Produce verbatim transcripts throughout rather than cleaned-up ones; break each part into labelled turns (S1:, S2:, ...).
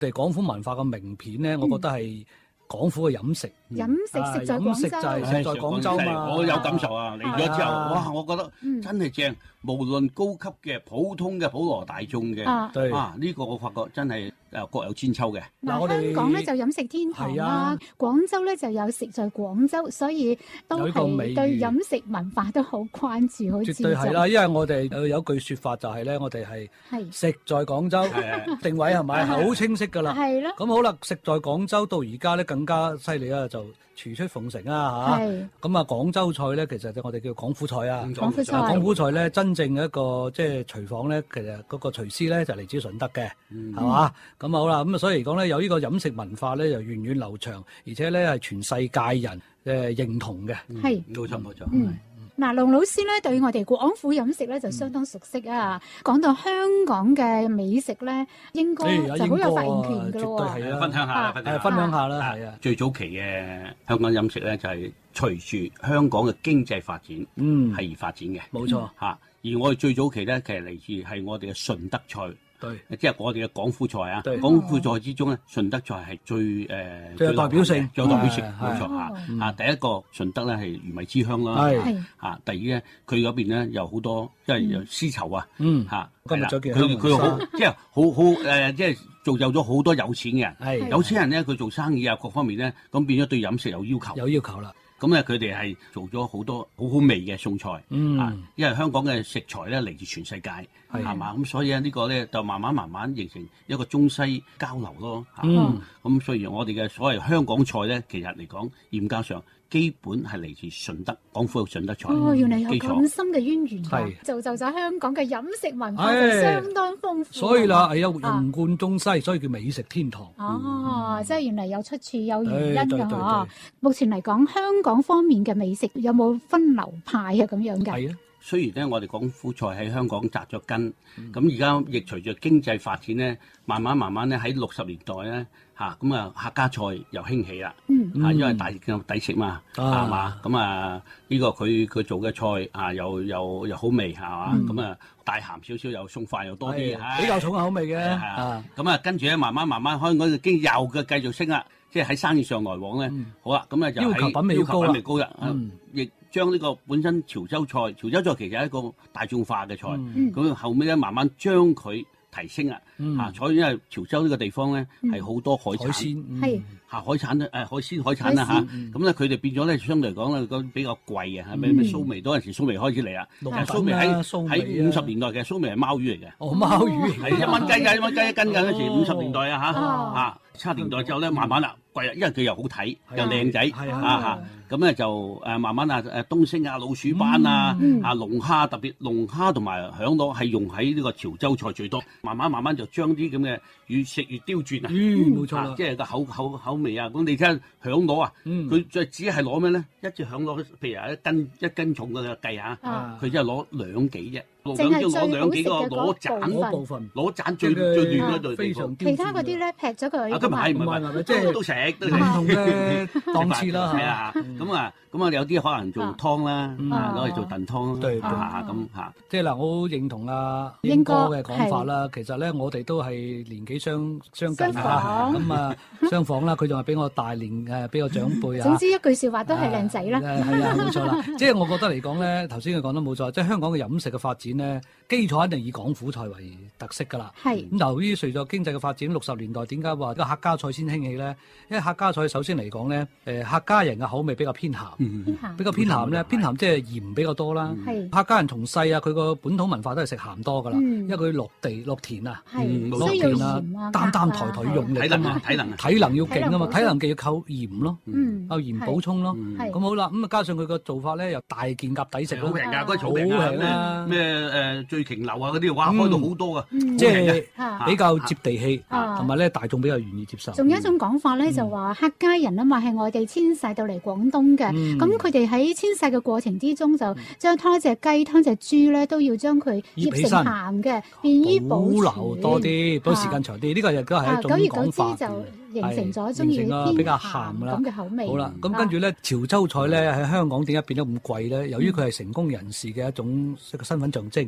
S1: 哋廣府文化嘅名片咧，我覺得係廣府嘅飲食。
S2: 飲食食在廣州，
S1: 飲食就係食在廣州嘛。
S3: 我有感受啊！嚟咗之後，哇！我覺得真係正，無論高級嘅、普通嘅、普羅大眾嘅，啊呢個我發覺真係誒各有千秋嘅。
S2: 嗱，我哋香港咧就飲食天堂啦，廣州咧就有食在廣州，所以都係對飲食文化都好關注，好注重。
S1: 絕對係啦，因為我哋有有句説法就係咧，我哋係食在廣州，定位係咪係好清晰㗎啦？係咯。咁好啦，食在廣州到而家咧更加犀利啦，就廚出鳳城啊嚇。咁啊，廣州菜咧其實就我哋叫廣府菜啊。
S2: 廣府菜。
S1: 廣府菜咧真正嘅一個即係廚房咧，其實嗰個廚師咧就嚟自順德嘅，係嘛？咁啊好啦，咁啊所以嚟講咧，有呢個飲食文化咧，就源遠流長，而且咧係全世界人誒認同嘅。
S2: 係，
S1: 冇錯冇錯。
S2: 嗱，龍老師咧對我哋廣府飲食咧就相當熟悉啊！講到香港嘅美食咧，應該就好有發言權㗎咯喎。
S1: 絕對係啊，
S3: 分享下，分享
S1: 分享下啦，係啊。
S3: 最早期嘅香港飲食咧，就係隨住香港嘅經濟發展，嗯，係而發展嘅。冇錯嚇。而我哋最早期咧，其實嚟自係我哋嘅順德菜。對，即係我哋嘅廣府菜啊！廣府菜之中咧，順德菜係最誒
S1: 最有代表性，
S3: 最有代表性，冇錯嚇。啊，第一個順德咧係魚米之鄉啦，係嚇。第二咧，佢嗰邊咧有好多，即係有絲綢啊，嗯嚇，係啦。佢佢好即係好好誒，即係造就咗好多有錢嘅人。係有錢人咧，佢做生意啊，各方面咧，咁變咗對飲食有要求，
S1: 有要求啦。
S3: 咁咧，佢哋係做咗好多好好味嘅餸菜，嗯，啊，因為香港嘅食材咧嚟自全世界，係嘛，咁所以咧呢個咧就慢慢慢慢形成一個中西交流咯，嗯，咁所以我哋嘅所謂香港菜咧，其實嚟講嚴格上基本係嚟自順德，廣府嘅順德菜。
S2: 哦，原來有咁深嘅淵源㗎，造就咗香港嘅飲食文化就相當豐富。
S1: 所以啦，係有融貫中西，所以叫美食天堂。
S2: 哦，即係原來有出處有原因㗎嗬。目前嚟講，香港方面嘅美食有冇分流派啊咁樣㗎？
S3: 係啊，雖然咧我哋廣府菜喺香港扎咗根，咁而家亦隨住經濟發展咧，慢慢慢慢咧喺六十年代咧嚇咁啊客家菜又興起啦，嚇因為大嘅抵食嘛，係嘛，咁啊呢個佢佢做嘅菜啊又又又好味係嘛，咁啊帶鹹少少又餸飯又多啲，
S1: 比較重口味嘅，
S3: 啊咁啊跟住咧慢慢慢慢香港嘅經濟又嘅繼續升啦。即係喺生意上來往咧，嗯、好啦，咁咧就係
S1: 要求品味要高啦，
S3: 亦將呢個本身潮州菜，潮州菜其實係一個大眾化嘅菜，咁、嗯、後尾咧慢慢將佢提升啦，嚇，所以因為潮州呢個地方咧係好多海產，係嚇海產咧誒海鮮海產啦嚇，咁咧佢哋變咗咧相對嚟講咧講比較貴啊，係咪咩蘇眉嗰陣時蘇眉開始嚟啦，蘇眉喺喺五十年代嘅蘇眉係貓魚嚟嘅，
S1: 哦貓魚
S3: 係一蚊雞啊一蚊雞一斤㗎嗰時五十年代啊嚇嚇七十年代之後咧慢慢啦貴啦，因為佢又好睇又靚仔啊嚇。咁咧就誒慢慢啊誒東星啊老鼠斑啊、嗯、啊龍蝦，特別龍蝦同埋響螺係用喺呢個潮州菜最多，慢慢慢慢就將啲咁嘅越食越刁鑽啊，
S1: 嗯冇錯啦，
S3: 即係個口口口味啊，咁你睇響螺啊，佢就只係攞咩咧？一隻響螺，譬如一斤一斤重嘅計下，佢只係攞兩幾啫。
S2: 淨係最
S3: 攞兩幾個攞盞
S1: 部分，
S3: 攞盞最最亂嗰度，
S1: 非常
S2: 其他嗰啲咧劈咗佢。
S3: 啊，咁唔係唔係，即係都食都食。
S1: 唔同嘅檔次啦，
S3: 係啊，咁啊，咁啊有啲可能做湯啦，攞嚟做燉湯
S1: 對
S3: 啊咁嚇。即係
S1: 嗱，我好認同阿英哥嘅講法啦。其實咧，我哋都係年紀相相近啊，咁啊相仿啦。佢仲係比我大年誒，比我長輩啊。
S2: 總之一句説話都係靚仔啦。
S1: 係啊，冇錯啦。即係我覺得嚟講咧，頭先佢講得冇錯，即係香港嘅飲食嘅發展咧，基礎一定以廣府菜為特色㗎啦。係咁，由於隨著經濟嘅發展，六十年代點解話個客家菜先興起咧？因為客家菜首先嚟講咧，誒客家人嘅口味比較偏鹹，比較偏鹹咧，偏鹹即係鹽比較多啦。客家人從細啊，佢個本土文化都係食鹹多㗎啦，因為佢落地落田啊，落田啊，擔擔抬抬用力㗎嘛，體能體能要勁啊嘛，體能嘅要靠鹽咯，靠鹽補充咯。咁好啦，咁啊加上佢個做法咧，又大件夾抵食咯，好平㗎，嗰啲草平啊，咩誒醉瓊樓啊嗰啲，哇開到好多㗎，即係比較接地氣，同埋咧大眾比較願意接受。
S2: 仲有一種講法咧，就話客家人啊嘛係外地遷徙到嚟廣東嘅，咁佢哋喺遷徙嘅過程之中，就將劏隻雞、劏隻豬咧，都要將佢醃成鹹嘅，便於保
S1: 留多啲，保時間長啲。呢個亦都係一種講法。
S2: 形成咗中意
S1: 比較鹹啦
S2: 咁嘅口味。
S1: 好啦，咁跟住咧，潮州菜咧喺香港點解變得咁貴咧？由於佢係成功人士嘅一種一個身份象徵，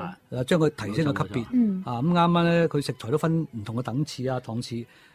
S1: 誒將佢提升個級別。啊咁啱啱咧，佢食材都分唔同嘅等次啊檔次。